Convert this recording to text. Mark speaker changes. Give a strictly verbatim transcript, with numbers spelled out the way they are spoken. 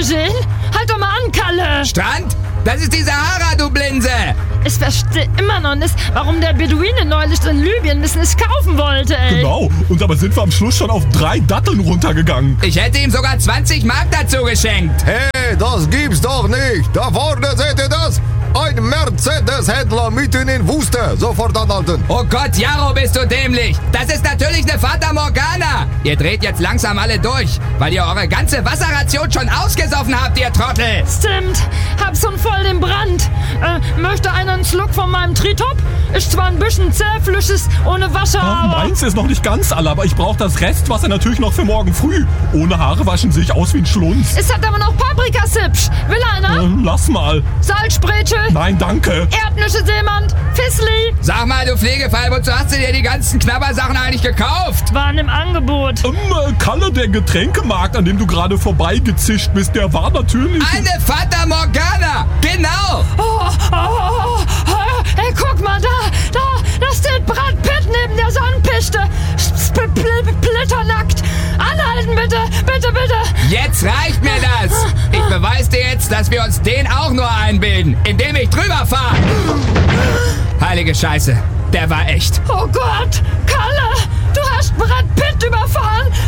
Speaker 1: gesehen? Halt doch mal an, Kalle!
Speaker 2: Strand? Das ist die Sahara, du Blinse!
Speaker 1: Ich verstehe immer noch nicht, warum der Beduine neulich in Libyen das nicht kaufen wollte, ey.
Speaker 3: Genau, und dabei sind wir am Schluss schon auf drei Datteln runtergegangen.
Speaker 2: Ich hätte ihm sogar zwanzig Mark dazu geschenkt.
Speaker 4: Hey, das gibt's doch nicht. Da vorne seht ihr das? Ein Mercedes-Händler mitten in Wüste. Sofort anhalten.
Speaker 2: Oh Gott, Jaro, bist du dämlich. Das ist natürlich eine Fata Morgana. Ihr dreht jetzt langsam alle durch, weil ihr eure ganze Wasserration schon ausgesoffen habt, ihr Trottel.
Speaker 1: Stimmt, hab schon voll den Brand. Äh, möchte einer einen Schluck von meinem Tritop? Ist zwar ein bisschen zähflüssig, ohne Wasser,
Speaker 3: Ja,
Speaker 1: aber...
Speaker 3: meins ist noch nicht ganz alle, aber ich brauche das Restwasser natürlich noch für morgen früh. Ohne Haare waschen sehe ich aus wie ein Schlunz.
Speaker 1: Es hat aber noch Paprikasipsch. Will einer?
Speaker 3: Ähm, lass mal.
Speaker 1: Salzspretel?
Speaker 3: Nein, danke.
Speaker 1: Erdnüsse, Seemann? Fissli?
Speaker 2: Sag mal, du Pflegefall, wozu hast du dir die ganzen Knabbersachen eigentlich gekauft?
Speaker 1: Waren im Angebot.
Speaker 3: Ähm, äh, Kalle, der Getränkemarkt, an dem du gerade vorbeigezischt bist, der war natürlich...
Speaker 2: Eine Fata Morgana! Genau!
Speaker 1: Oh, oh, oh, oh, hey, guck mal, da, da, da steht Brad Pitt neben der Sonnenpiste. Sp- pl- Splitternackt. Anhalten, bitte, bitte, bitte.
Speaker 2: Jetzt reicht mir das! Ich beweise dir jetzt, dass wir uns den auch nur einbilden, indem ich drüber fahre. Heilige Scheiße, der war echt.
Speaker 1: Oh Gott, Kalle, du hast Brad Pitt überfahren.